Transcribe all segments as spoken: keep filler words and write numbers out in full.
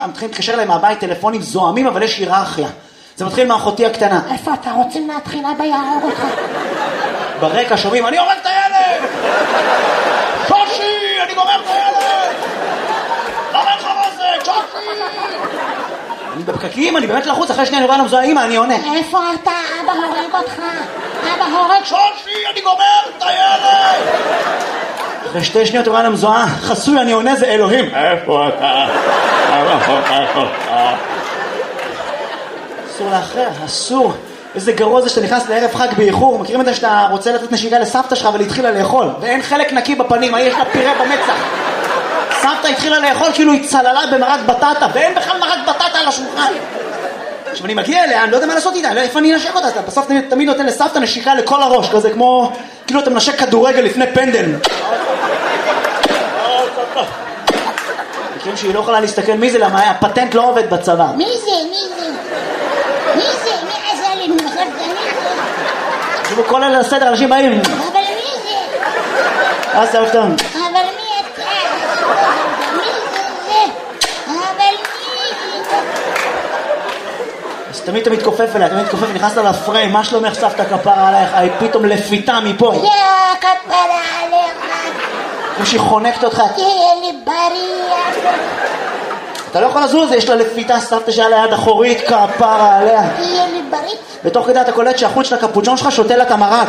מתחילים להתקשר להם מהבית טלפונים זוהמים, אבל יש היררכיה. זה מתחיל מאחותי הקטנה. איפה אתה רוצים להתחיל? אבא יהרוג אותך. ברקע שומעים, אני הורג את הילד! שושי, אני גומר את הילד! למה אין לך רזק? שושי! אני בפקקים, אני באמת לחוץ, אחרי שנייה אני רואה למזוהה, אמא, אני עונה. איפה אתה? אבא הורג אותך. אבא הורג... שושי, אני גומר את הילד! אחרי שתי שניות אני רואה למזוהה, חסוי, אני עונה, זה אלוהים. איפה אתה? איפה אתה? אסור לאחר, אסור. איזה גרוע זה שאתה נכנס לערב חג באיחור. מכירים את זה שאתה רוצה לתת נשיקה לסבתא שלך אבל התחילה לאכול ואין חלק נקי בפנים, יש לה פירה במצח. סבתא התחילה לאכול כאילו היא צללה במרק בטטה ואין בכלל מרק בטטה על השולחן. עכשיו אני מגיע אליה, אני לא יודע מה לעשות איתה, לא איפה אני אנשק אותה. אתה בסוף תמיד, תמיד נותן לסבתא נשיקה לכל הראש, כזה כמו כאילו אתה מנשק כדורגל לפני פנדל. מכירים שהיא לא יכולה להסתכל מי זה, למה הפטנט לא עובד בצבא. מי זה? מי זה? מי זה? מי עשה לי? מי זה? שוב כל אלה לסדר, אנשים באים. אבל מי זה? אז זה אופתון. אבל מי אתה? מי זה? אבל מי זה? אז תמיד אתה מתכופף אליה, תמיד מתכופף, נכנסת לפריים, מה שלומך סבתא כפרה עלייך? היא פתאום לפיתה מפה. יא כפרה עליך. כמו שהיא חונקת אותך. תהיה לי בריא. אתה לא יכול לזוז, יש לה לפיתה סבתא שהיה ליד אחורית, כפרה עליה. תהיה לי בריא. בתוך כדי אתה קולט שהחוץ של הקפוצ'ון שלך שותה לה את המרק.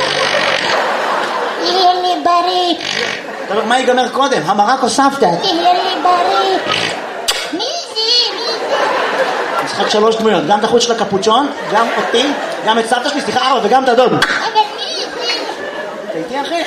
תהיה לי בריא. אתה אומר, מה ייגמר קודם? המרק או סבתא? תהיה לי בריא. מי זה? מי זה? משחק שלוש דמויות, גם את החוץ של הקפוצ'ון, גם אותי, גם את סבתא שלי, סליחה ארבע, וגם את הדוד. אבל מי זה? אתה איתי אחי?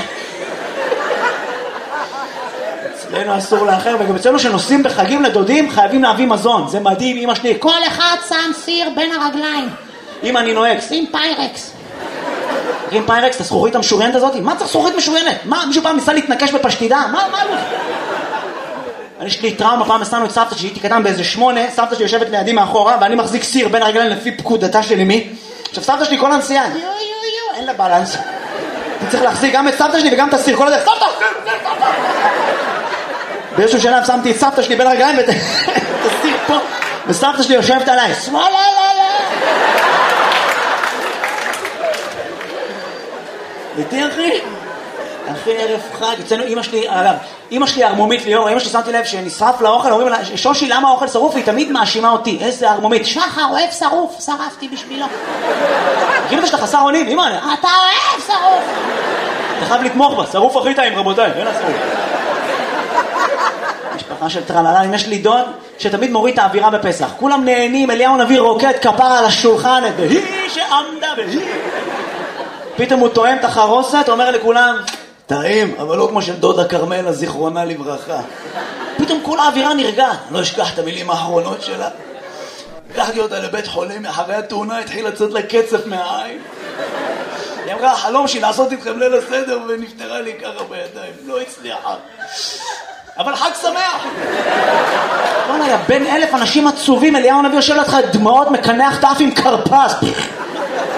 אצלנו אסור לאחר, וגם אצלנו שנוסעים בחגים לדודים חייבים להביא מזון. זה מדהים, אמא שלי. כל אחד שם סיר בין הרגליים. אמא, אני נוהג. שים פיירקס. עם פיירקס, את הזכוכית המשוריינת הזאת? מה צריך זכוכית משוריינת? מה, מישהו פעם ניסה להתנקש בפשטידה? מה, מה? אני יש לי טראומה, פעם נסענו את סבתא שהייתי קטן באיזה שמונה, סבתא שלי יושבת לידי מאחורה, ואני מחזיק סיר בין הרגליים לפי פקודתה של אמי. עכשיו סבתא שלי כל הנסיעה. יו יו יו. אין לה בלנס. אני צריך להחזיק גם את סבתא שלי וגם את הסיר, כל הדרך. סבתא! סבתא! באיזשהו שלב שמתי את סבתא שלי בין הרגליים ואת הסיר פה, וסבתא שלי יושבת עליי. שמאלה, לא, לא. איתי אחי? אחי ערב חג, אצלנו אמא שלי, אגב, אמא שלי ארמומית ליאור, אמא שלי שמתי לב שנשרף לאוכל, אומרים לה, שושי למה האוכל שרוף? היא תמיד מאשימה אותי, איזה ארמומית. שחר אוהב שרוף, שרפתי בשבילו. תגיד לך שאתה חסר אונים, אמא. אתה אוהב שרוף. אתה חייב לתמוך בה, שרוף הכי טעים רבותיי, אין השרוף. משפחה של טרללה, יש לי דוד שתמיד מוריד את האווירה בפסח. כולם נהנים, אליהו נביא רוקד כפרה על השולחן, והיא שעמדה והיא. פתאום הוא טועם את החרוסת, אומר לכולם, טעים, אבל לא כמו של דודה קרמלה, זיכרונה לברכה. פתאום כל האווירה נרגעת. לא אשכח את המילים האחרונות שלה. לקחתי אותה לבית חולים, אחרי התאונה התחיל לצאת לה קצף מהעין. היא אמרה, החלום שלי לעשות איתכם ליל הסדר, ונפטרה לי ככה בידיים. לא הצליחה. אבל חג שמח. לא נראה, בין אלף אנשים עצובים, אליהו נביא יושב לך דמעות, מקנח תף עם קרפס.